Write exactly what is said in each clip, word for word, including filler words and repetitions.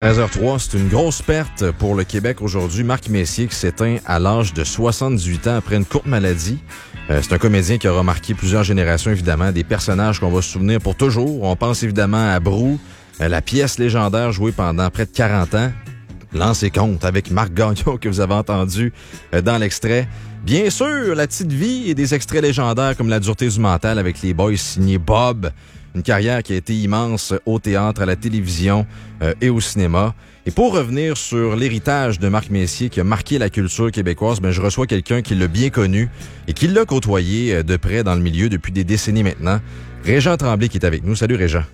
treize heures zéro trois, c'est une grosse perte pour le Québec aujourd'hui. Marc Messier qui s'éteint à l'âge de soixante-dix-huit ans après une courte maladie. Euh, c'est un comédien qui aura marqué plusieurs générations, évidemment, des personnages qu'on va se souvenir pour toujours. On pense évidemment à Brou, euh, la pièce légendaire jouée pendant près de quarante ans. Lancez compte avec Marc Gagnon que vous avez entendu euh, dans l'extrait. Bien sûr, la petite vie et des extraits légendaires comme La dureté du mental avec les boys signé Bob. Une carrière qui a été immense au théâtre, à la télévision euh, et au cinéma. Et pour revenir sur l'héritage de Marc Messier qui a marqué la culture québécoise, ben, je reçois quelqu'un qui l'a bien connu et qui l'a côtoyé de près dans le milieu depuis des décennies maintenant. Régent Tremblay qui est avec nous. Salut Régent.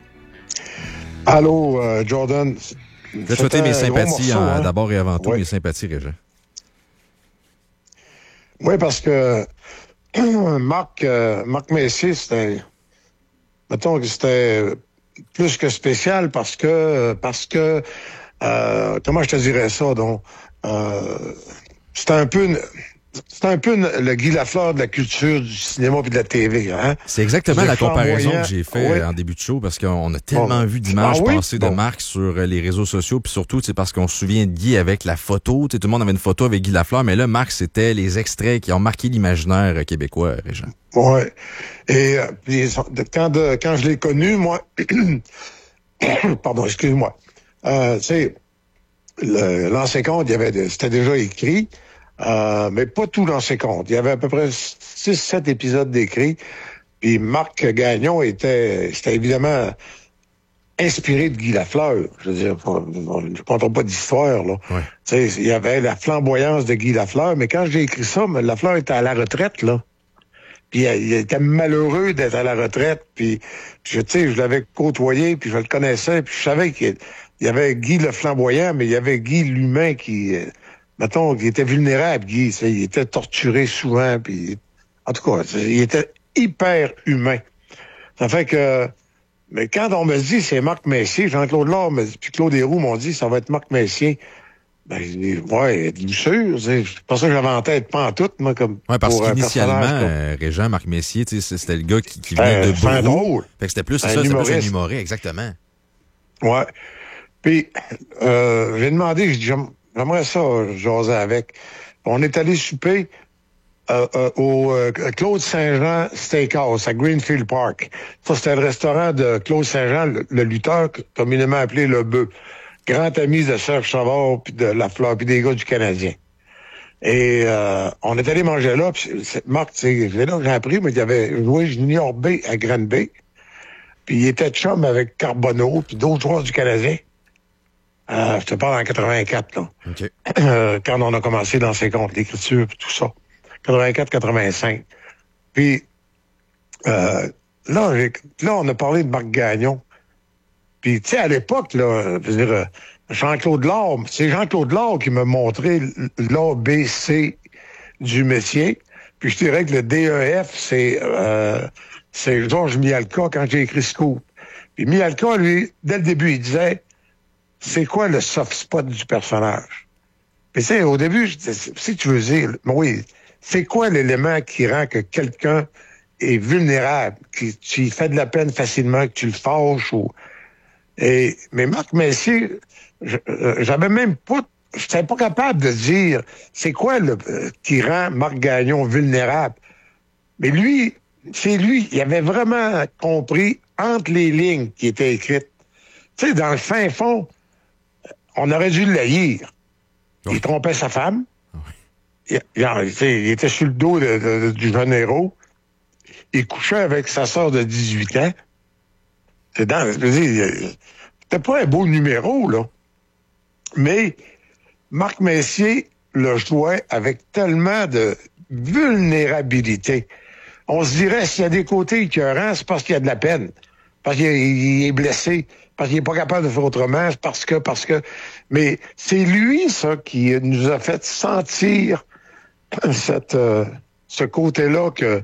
Allô, euh, Jordan. Je vais te souhaiter mes sympathies, morceau, hein, hein? d'abord et avant tout, oui. mes sympathies, Régent. Oui, parce que Marc, euh, Marc Messier, c'était... Mettons que c'était plus que spécial parce que... parce que euh, comment je te dirais ça, donc? Euh, c'était un peu... Une, C'était un peu une, le Guy Lafleur de la culture du cinéma et de la T V. Hein? C'est exactement la comparaison moyen. que j'ai fait oui. en début de show parce qu'on a tellement bon. vu d'images ah, oui? passer bon. de Marc sur les réseaux sociaux, puis surtout c'est parce qu'on se souvient de Guy avec la photo. Tout le monde avait une photo avec Guy Lafleur, mais là, Marc, c'était les extraits qui ont marqué l'imaginaire québécois, Régent. Oui. Et euh, puis, quand, de, quand je l'ai connu, moi... Pardon, excuse-moi. Euh, tu sais, le, l'ancien compte, il y avait de, c'était déjà écrit... Euh, mais pas tout dans ses comptes. Il y avait à peu près six sept épisodes d'écrits. Puis Marc Gagnon était, c'était évidemment inspiré de Guy Lafleur. Je veux dire, je ne compte pas d'histoire, là. Ouais. Tu sais, il y avait la flamboyance de Guy Lafleur, mais quand j'ai écrit ça, Lafleur était à la retraite, là. Puis il était malheureux d'être à la retraite. Puis, je, tu sais, je l'avais côtoyé, puis je le connaissais, puis je savais qu'il y avait Guy le flamboyant, mais il y avait Guy l'humain qui... Mettons, il était vulnérable, Guy. Il était torturé souvent. Puis, en tout cas, il était hyper humain. Ça fait que... Mais quand on me dit c'est Marc Messier, Jean-Claude Lard puis Claude Héroux m'ont dit ça va être Marc Messier. Ben, je dis, ouais, êtes-vous sûr? C'est pas ça que j'avais en tête, pas en tout, moi, comme. Ouais, parce pour qu'initialement, euh, Régent, Marc Messier, c'était le gars qui, qui venait euh, de c'est un Brou. drôle. Fait que c'était plus, Un ça, c'était plus un humoriste. humoriste, exactement. Ouais. Puis, euh, j'ai demandé, j'ai dit, j'aimerais ça jaser avec. On est allé souper euh, euh, au euh, Claude Saint-Jean Steakhouse à Greenfield Park. Ça, c'était le restaurant de Claude Saint-Jean, le, le lutteur communément appelé le Bœuf. Grand ami de Serge Savard, puis de Lafleur, puis des gars du Canadien. Et euh, on est allé manger là, puis Marc, c'est là que j'ai appris, mais il avait joué Junior B à Grande Bay. Puis il était chum avec Carbonneau, puis d'autres joueurs du Canadien. Euh, je te parle en quatre-vingt-quatre, là. Okay. Euh, quand on a commencé dans ses comptes, l'écriture et tout ça. quatre-vingt-quatre quatre-vingt-cinq. Puis euh, là, j'ai, là, on a parlé de Marc Gagnon. Puis, tu sais, à l'époque, là, je veux dire, Jean-Claude Lard, c'est Jean-Claude Lard qui m'a montré l'A B C du métier. Puis je dirais que le D E F, c'est euh, c'est Georges Mialka quand j'ai écrit Scoop. Puis Mialka, lui, dès le début, il disait c'est quoi le soft spot du personnage? Puis tu sais, au début, je disais, si tu veux dire, oui, c'est quoi l'élément qui rend que quelqu'un est vulnérable, qui tu fait de la peine facilement, que tu le fâches ou... Et, mais Marc Messier, je, euh, j'avais même pas, j'étais pas capable de dire c'est quoi le euh, qui rend Marc Gagnon vulnérable. Mais lui, c'est lui, il avait vraiment compris entre les lignes qui étaient écrites. Tu sais, dans le fin fond, on aurait dû le haïr. Oui. Il trompait sa femme. Oui. Il, il, il était sur le dos de, de, de, du jeune héros. Il couchait avec sa sœur de dix-huit ans. C'est dans, je veux dire, c'était pas un beau numéro, là. Mais Marc Messier le jouait avec tellement de vulnérabilité. On se dirait, s'il y a des côtés écœurants, c'est parce qu'il y a de la peine. Parce qu'il est blessé. Parce qu'il est pas capable de faire autrement. C'est parce que, parce que... Mais c'est lui, ça, qui nous a fait sentir cette, euh, ce côté-là que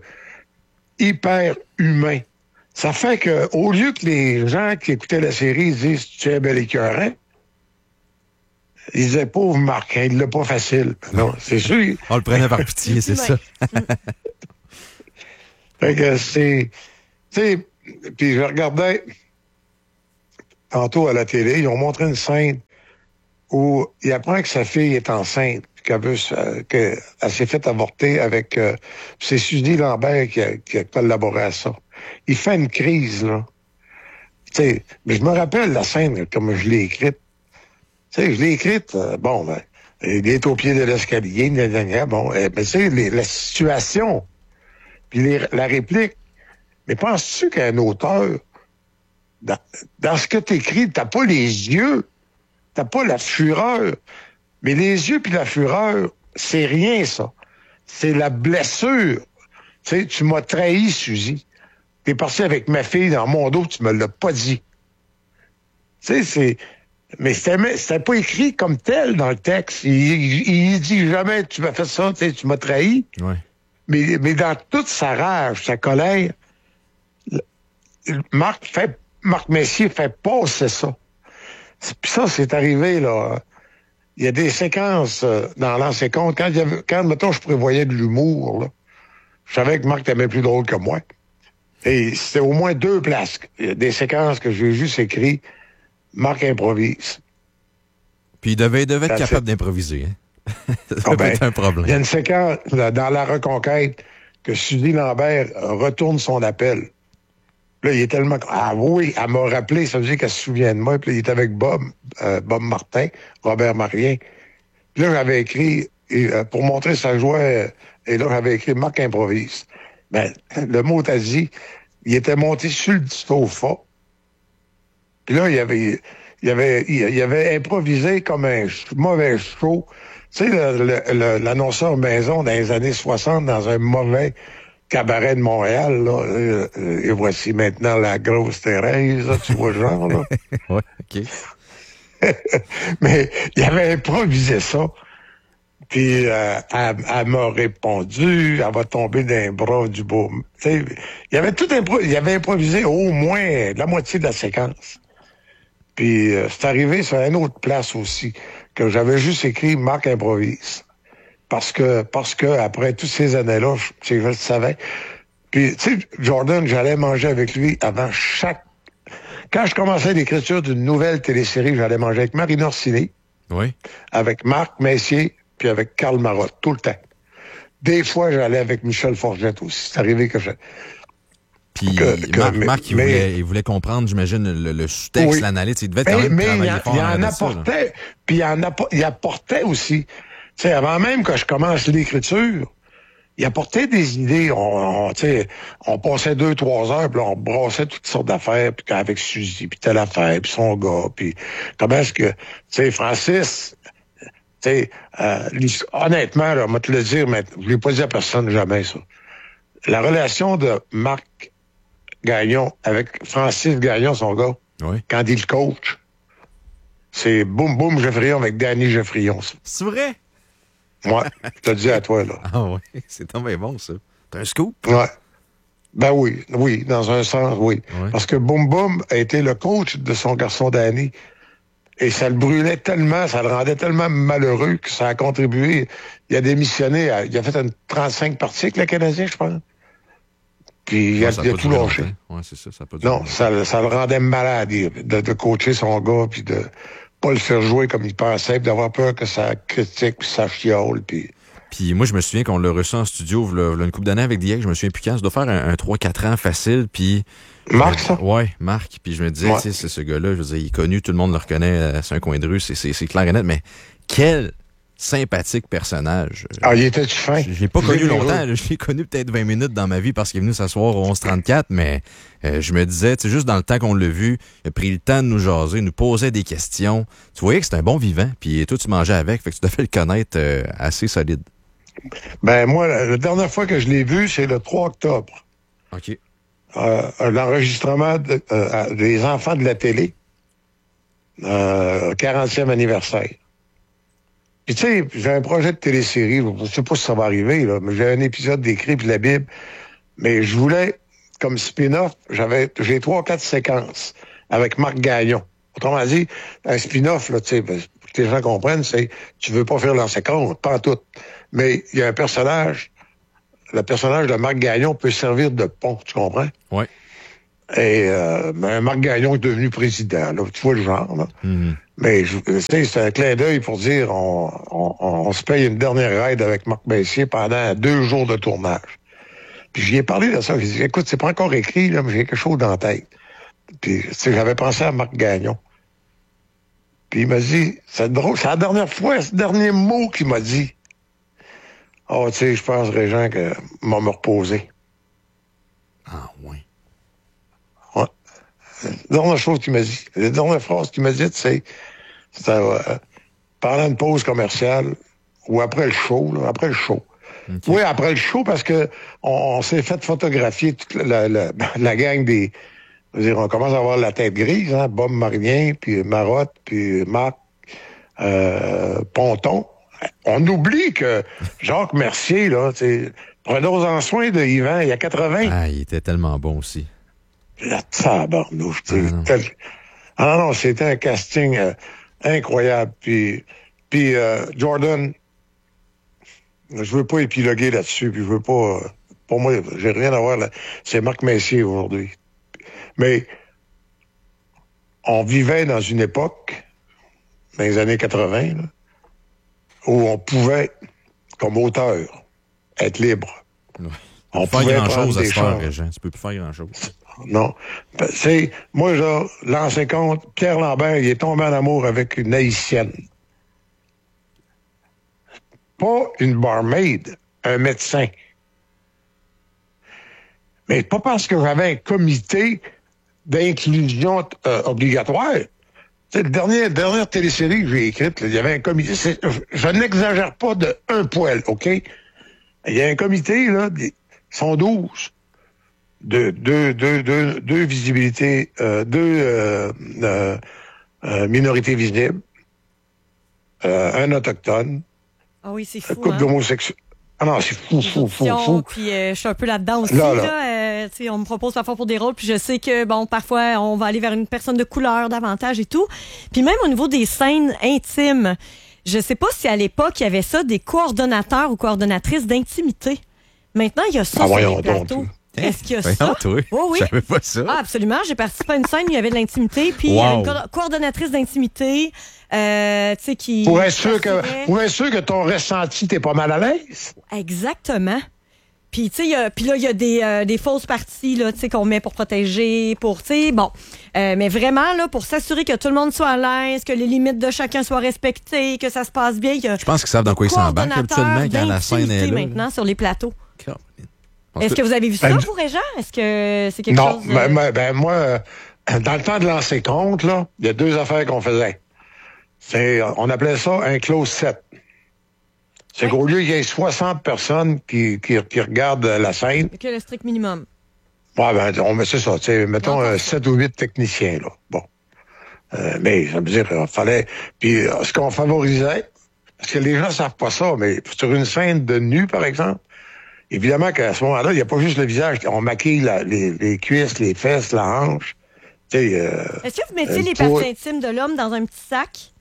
hyper humain. Ça fait que, au lieu que les gens qui écoutaient la série disent tu es bel écœurant, ils disaient pauvre Marc, hein, il l'a pas facile. Non, c'est sûr. On le prenait par pitié, c'est ça. Fait que c'est. Tu sais, puis je regardais. tantôt à la télé, ils ont montré une scène où il apprend que sa fille est enceinte, qu'elle veut, euh, qu'elle s'est fait avorter avec... Euh, c'est Suzy Lambert qui a, qui a collaboré à ça. Il fait une crise, là. Tu sais, mais je me rappelle la scène comme je l'ai écrite. Tu sais, je l'ai écrite, euh, bon, ben, il est au pied de l'escalier, gna, gna, gna, bon, euh, mais tu sais, les, la situation, puis les, la réplique. Mais penses-tu qu'un auteur, dans, dans ce que t'écris, t'as pas les yeux, t'as pas la fureur, mais les yeux puis la fureur, c'est rien, ça. C'est la blessure. Tu sais, tu m'as trahi, Suzy. T'es parti avec ma fille dans mon dos, tu me l'as pas dit. Tu sais, c'est... Mais c'était, c'était pas écrit comme tel dans le texte. Il, il, il dit jamais, tu m'as fait ça, tu sais, tu m'as trahi. Ouais. Mais, mais dans toute sa rage, sa colère, Marc fait, Marc Messier fait passer ça. Puis ça, c'est arrivé, là. Il y a des séquences euh, dans l'ancien compte. Quand, il y avait, quand, mettons, je prévoyais de l'humour, là, je savais que Marc t'aimait plus drôle que moi. Et c'était au moins deux places. Il y a des séquences que j'ai juste écrites. Marc improvise. Puis il devait, il devait être Ça capable fait... d'improviser, hein? Ça oh peut ben, être un problème. Il y a une séquence là, dans La Reconquête que Suzy Lambert retourne son appel. Là, il est tellement... Ah oui, elle m'a rappelé, ça veut dire qu'elle se souvient de moi. Puis là, il est avec Bob, euh, Bob Martin, Robert Marien. Puis là, j'avais écrit, et, euh, pour montrer sa joie, euh, et là, j'avais écrit Marc improvise. Ben, le mot t'as dit, il était monté sur le sofa. Puis là, il avait, il avait, il avait improvisé comme un mauvais show. Tu sais, le, le, le, l'annonceur maison dans les années soixante, dans un mauvais cabaret de Montréal, là. Euh, et voici maintenant la grosse Thérèse, là, tu vois le genre, là. Oui, OK. Mais il avait improvisé ça. Puis euh, elle, elle m'a répondu, elle va tomber dans les bras du beau. Tu sais, il avait tout impro- il avait improvisé au moins la moitié de la séquence. Puis euh, c'est arrivé sur une autre place aussi, que j'avais juste écrit Marc improvise. Parce que, parce que après toutes ces années-là, je, je le savais. Puis, tu sais, Jordan, j'allais manger avec lui avant chaque... Quand je commençais l'écriture d'une nouvelle télésérie, j'allais manger avec Marine Orsini, oui. avec Marc Messier, puis avec Karl Marotte, tout le temps. Des fois, j'allais avec Michel Forgette aussi. C'est arrivé que je... Puis que, que, Marc, mais, Marc il, mais, voulait, il voulait comprendre, j'imagine, le, le sous-texte, oui. L'analyse. Il devait quand mais, même mais travailler il, fort il en en apportait, ça, puis il, en apportait, il apportait aussi. Tu sais, avant même que je commence l'écriture, il apportait des idées. On, on, on passait deux, trois heures, puis on brassait toutes sortes d'affaires, puis avec Suzy, puis telle affaire, puis son gars, puis comment est-ce que... Tu sais, Francis... Tu sais, euh, honnêtement, là, je vais te le dire, mais je l'ai pas dit à personne jamais, ça. La relation de Marc Gagnon avec Francis Gagnon, son gars, oui. Quand il coach, c'est boum boum Geoffrion avec Danny Geoffrion, ça. C'est vrai? Moi, je te le dis à toi, là. Ah oui, c'est tombé bon, ça. T'as un scoop? Ouais. Ben oui, oui, dans un sens, oui. Ouais. Parce que Boum Boum a été le coach de son garçon Danny. Et ça le brûlait tellement, ça le rendait tellement malheureux que ça a contribué. Il a démissionné, à, il a fait une trente-cinq parties avec le Canadien, je pense. Puis il a, il a tout lâché. Ouais, c'est ça, ça a pas non, ça, ça le rendait malade de, de coacher son gars, puis de pas le faire jouer comme il pensait, puis d'avoir peur que ça critique, puis ça chiole, puis... Puis moi, je me souviens qu'on l'a reçu en studio là, là, une couple d'années avec D X, je me souviens plus quand, ça doit faire un, un trois quatre ans facile, puis... Marc, ça? Ouais, Marc. Puis je me disais, ouais. tu sais, c'est ce gars-là, je veux dire, il est connu, tout le monde le reconnaît, c'est un coin de rue, c'est, c'est, c'est clair et net, mais quel sympathique personnage. Ah, il était fin. Je l'ai pas connu longtemps, là, je l'ai connu peut-être vingt minutes dans ma vie parce qu'il est venu s'asseoir au onze trente-quatre, mais euh, je me disais, tu sais, juste dans le temps qu'on l'a vu, il a pris le temps de nous jaser, nous poser des questions. Tu voyais que c'était un bon vivant, puis toi, tu mangeais avec, fait que tu devais le connaître euh, assez solide. Ben moi, la, la dernière fois que je l'ai vu, c'est le trois octobre. OK. Euh, l'enregistrement de, euh, des enfants de la télé, euh, quarantième anniversaire. Puis tu sais, j'ai un projet de télésérie, je sais pas si ça va arriver, là, mais j'ai un épisode d'écrit puis la Bible, mais je voulais, comme spin-off, j'avais, j'ai trois ou quatre séquences avec Marc Gagnon. Autrement dit, un spin-off, là, tu sais, pour que les gens comprennent, c'est, tu veux pas faire leur séquence, pas en tout. Mais il y a un personnage, le personnage de Marc Gagnon peut servir de pont, tu comprends? Oui. Et euh, ben, Marc Gagnon est devenu président, là, tu vois le genre. Là. Mm-hmm. Mais c'est un clin d'œil pour dire on, on, on se paye une dernière ride avec Marc Messier pendant deux jours de tournage. Puis j'y ai parlé de ça. J'ai dit, écoute, c'est pas encore écrit, là, mais j'ai quelque chose dans la tête. Puis j'avais pensé à Marc Gagnon. Puis il m'a dit, c'est drôle, c'est la dernière fois, c'est le dernier mot qu'il m'a dit. Ah, oh, tu sais, je pense, Régent, que m'a me reposer. Ah, oui. Ouais. La dernière chose qu'il m'a dit, la dernière phrase qu'il m'a dit, c'est, c'était, euh, pendant une pause commerciale, ou après le show, là, après le show. Okay. Oui, après le show, parce que on, on s'est fait photographier toute la, la, la gang des... Je veux dire, on commence à avoir la tête grise, hein, Bob Marien, puis Marotte, puis Marc euh, Ponton. On oublie que Jacques Mercier, là, prenons-en soin de Yvan, il y a quatre-vingts. Ah, il était tellement bon aussi. La tabarnouche, tu sais. Ah, tel... ah non, non, c'était un casting euh, incroyable. Puis, puis euh, Jordan, je veux pas épiloguer là-dessus, puis je veux pas... Euh, pour moi, j'ai rien à voir là. C'est Marc Messier aujourd'hui. Mais on vivait dans une époque, dans les années quatre-vingts, là, où on pouvait, comme auteur, être libre. Ouais. On peut faire grand-chose à ce faire, Régent. Tu peux plus faire grand-chose. Non. C'est, moi, genre, l'ancien compte, Pierre Lambert, il est tombé en amour avec une Haïtienne. Pas une barmaid, un médecin. Mais pas parce que j'avais un comité d'inclusion euh, obligatoire. C'est la dernière, dernière télésérie que j'ai écrite, là, il y avait un comité. Je, je n'exagère pas de un poil, OK? Il y a un comité, là, ils sont douze. De, deux, deux, deux, deux visibilités, euh, deux euh, euh, euh, minorités visibles, euh, un autochtone. Ah oui, c'est fou. Couple hein? d'homosexuels. Ah non, c'est fou, fou, fou, fou. Puis euh, je suis un peu là-dedans aussi. Là, là. là euh, on me propose parfois pour des rôles, puis je sais que, bon, parfois, on va aller vers une personne de couleur davantage et tout. Puis même au niveau des scènes intimes, je sais pas si à l'époque, il y avait ça, des coordonnateurs ou coordonnatrices d'intimité. Maintenant, il y a ça ah, sur voyons les plateaux. Donc. Est-ce qu'il y a ben ça? Non, toi. Oh, oui. Je savais pas ça. Ah, absolument. J'ai participé à une scène où il y avait de l'intimité, puis wow. une co- coordonnatrice d'intimité, euh, tu sais, qui... Pour être sûr que, pour être sûr que ton ressenti, t'es pas mal à l'aise. Exactement. Puis, tu sais, puis là, il y a des, euh, des fausses parties, là, tu sais, qu'on met pour protéger, pour, tu sais, bon. Euh, mais vraiment, là, pour s'assurer que tout le monde soit à l'aise, que les limites de chacun soient respectées, que ça se passe bien. Il y a Je pense qu'ils savent dans quoi ils s'embarquent habituellement quand la scène est là. maintenant sur les plateaux. Cool. Est-ce que vous avez vu ça, ben, vous, Régent? Est-ce que c'est quelque non, chose... Non, ben, ben, ben, moi, euh, dans le temps de lancer compte, là, il y a deux affaires qu'on faisait. C'est, on appelait ça un close set. C'est oui. qu'au lieu qu'il y ait soixante personnes qui, qui, qui regardent la scène... Que le strict minimum. Ouais, ben, on met ça, tu sais, mettons euh, sept ou huit techniciens, là. Bon. Euh, mais, ça veut dire, il fallait... Puis, euh, ce qu'on favorisait, parce que les gens savent pas ça, mais sur une scène de nu, par exemple, évidemment qu'à ce moment-là, il n'y a pas juste le visage. On maquille la, les, les cuisses, les fesses, la hanche. Euh, Est-ce que vous mettiez les parties intimes de l'homme dans un petit sac?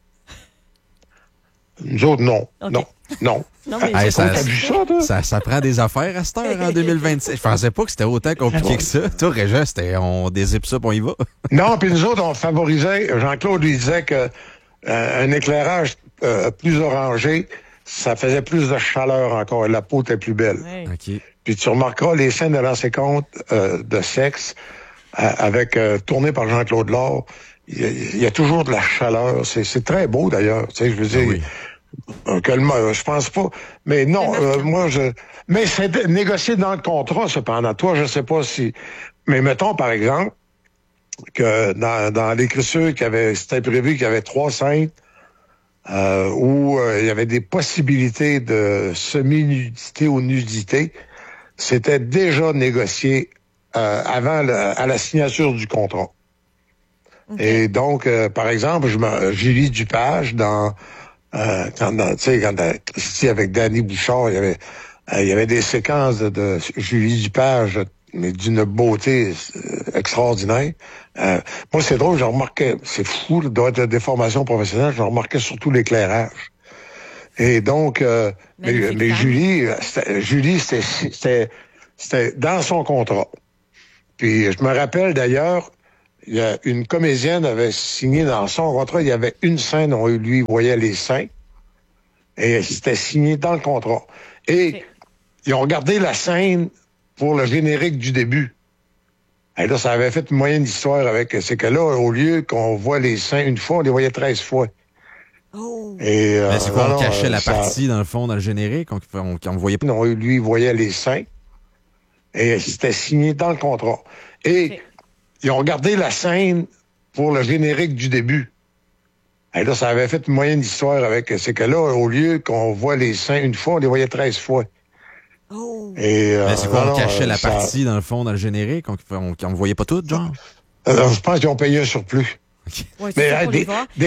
Nous autres, non. Okay. Non. Non. non mais hey, ça, ça, ça, ça, ça prend des affaires à cette heure en deux mille vingt-six. Je pensais pas que c'était autant compliqué que ça. Toi, Régent, c'était on dézippe ça, puis on y va. Non, puis nous autres, on favorisait, Jean-Claude lui disait que euh, un éclairage euh, plus orangé, ça faisait plus de chaleur encore, la peau était plus belle. Ouais. Okay. Puis tu remarqueras les scènes de lancer compte euh, de sexe euh, avec euh, tourné par Jean-Claude Laure, il y, y a toujours de la chaleur. C'est, c'est très beau d'ailleurs. Tu sais, je veux dire, oui. euh, que le, je pense pas. Mais non, euh, moi je. Mais c'est négocié dans le contrat cependant. Toi, je sais pas si. Mais mettons par exemple que dans, dans l'écriture qu'il y avait, c'était prévu qu'il y avait trois scènes. Euh, où euh, il y avait des possibilités de semi-nudité ou nudité, c'était déjà négocié euh, avant le, à la signature du contrat. Okay. Et donc, euh, par exemple, je me, Julie Dupage, dans, euh, quand, dans, tu sais, quand ici avec Danny Bouchard, il y avait, euh, il y avait des séquences de, de Julie Dupage, mais d'une beauté euh, extraordinaire. Euh, moi, c'est drôle, j'ai remarqué, c'est fou, il doit être des formations professionnelles, j'ai remarqué surtout l'éclairage. Et donc, euh, mais, mais Julie, c'était, Julie, c'était, c'était, c'était dans son contrat. Puis je me rappelle d'ailleurs, il y a une comédienne avait signé dans son contrat, il y avait une scène où lui voyait les seins. Et c'était signé dans le contrat. Et okay. Ils ont gardé la scène pour le générique du début. Et là, ça avait fait une moyenne d'histoire avec... C'est que là, au lieu qu'on voit les seins une fois, on les voyait treize fois. Oh. Et, euh, Mais c'est quoi, on cachait la ça... partie, dans le fond, dans le générique? On, on, on voyait pas... Non, lui, il voyait les seins. Et c'était signé dans le contrat. Et okay. Ils ont gardé la scène pour le générique du début. Et là, ça avait fait une moyenne d'histoire avec... C'est que là, au lieu qu'on voit les seins une fois, on les voyait treize fois. Oh. Et, euh, Mais c'est quoi, on cachait la ça... partie, dans le fond, dans le générique? On ne voyait pas tout, genre? Alors, je pense qu'ils ont payé un surplus. Okay. Ouais, mais, ça, des,